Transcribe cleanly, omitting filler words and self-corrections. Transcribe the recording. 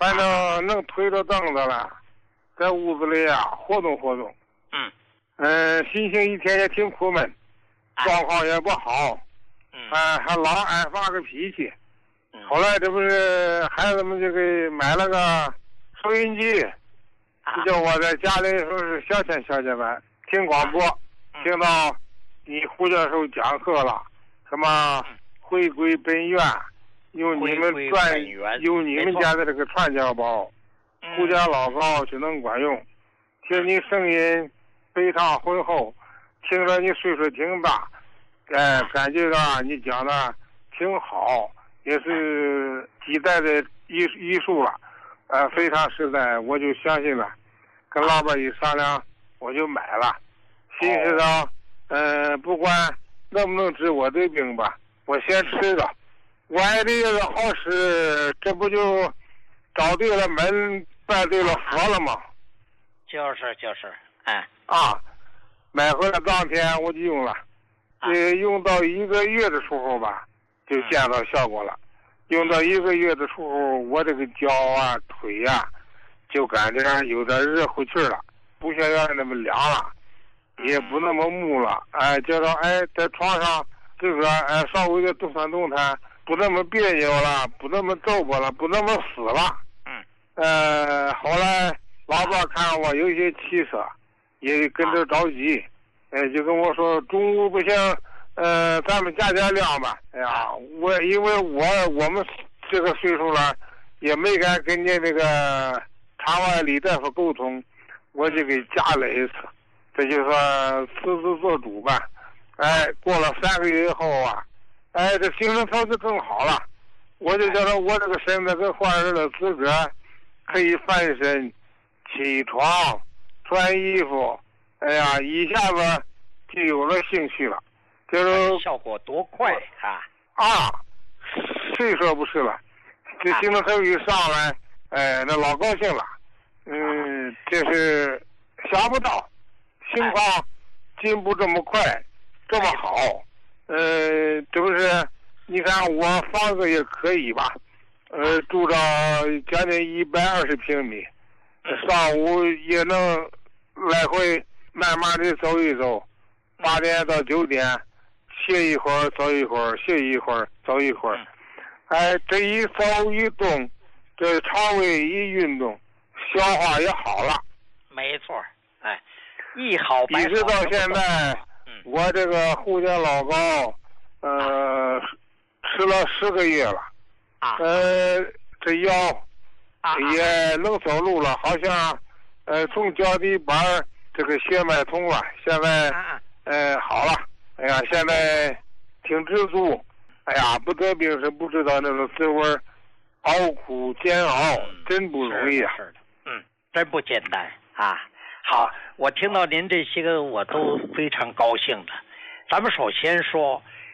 反正能推着凳子了，在屋子里啊活动活动。心情一天也挺苦闷，状况也不好，还老爱发个脾气。后来这不是孩子们就给买了个收音机，就叫我在家里说是消遣吧，听广播，听到你胡教授讲课了，什么回归本源，用你们家的这个传教宝，胡家老高就能管用。听你声音非常浑厚，听着你岁数挺大，感觉到你讲的挺好，也是几代的艺术了，非常实在，我就相信了。跟老板一商量，我就买了，心思到，不管能不能治我的病吧，我先吃着。我爱这个好事，这不就找对了门，拜对了佛了吗？ 就是， 买回来当天我就用了，用到1个月的时候吧，就见到效果了。用到1个月的时候，我这个脚啊、腿啊，就感觉有点热乎气了，不像原来那么凉了，也不那么木了。觉得在床上自个儿稍微的动弹动弹，不那么别扭了，不那么皱巴了，不那么死了。后来老爸看我有些气色，也跟着着急，就跟我说中午不行，咱们加点量吧。因为我们这个岁数了，也没敢跟你那个场外李大夫沟通，我就给加了一次，这就算私自做主吧。过了3个月以后啊，这精神头就更好了。我就觉得我这个身子跟换人的资格，可以翻身、起床、穿衣服，一下子就有了兴趣了。就是效果多快谁说不是了？这精神头一上来，那老高兴了。这是想不到情况进步这么快，这么好。这不是你看我房子也可以吧？住着将近120平米，上午也能来回慢慢的走一走，8点到9点，歇一会儿走一会儿，歇一会儿走一会儿。这一走一动，这肠胃一运动，消化也好了。 没错，一好一直到现在，我这个胡家老高，吃了10个月了。这腰也能走路了，好像从脚底板这个血脉通了，现在好了。现在挺知足。不得病是不知道那种滋味，熬苦煎熬，真不容易啊。 是的，真不简单啊。好，我听到您这些个我都非常高兴的。咱们首先说